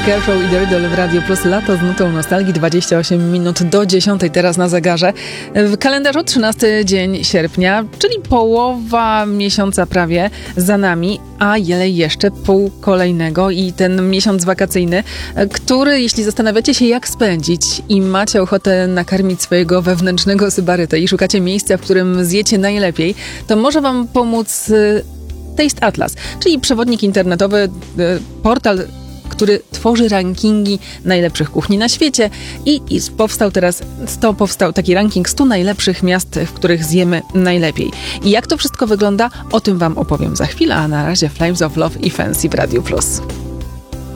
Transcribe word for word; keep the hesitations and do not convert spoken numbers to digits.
Scarecrow i The Riddle w Radio Plus. Lato z nutą nostalgii, dwadzieścia osiem minut do dziesiątej teraz na zegarze. W kalendarzu trzynasty dzień sierpnia, czyli połowa miesiąca prawie za nami, a jeszcze pół kolejnego i ten miesiąc wakacyjny, który, jeśli zastanawiacie się, jak spędzić i macie ochotę nakarmić swojego wewnętrznego sybarytę i szukacie miejsca, w którym zjecie najlepiej, to może wam pomóc Taste Atlas, czyli przewodnik internetowy, portal, który tworzy rankingi najlepszych kuchni na świecie i, i powstał teraz sto, powstał taki ranking stu najlepszych miast, w których zjemy najlepiej. I jak to wszystko wygląda, o tym wam opowiem za chwilę, a na razie Flames of Love i Fancy w Radio Plus.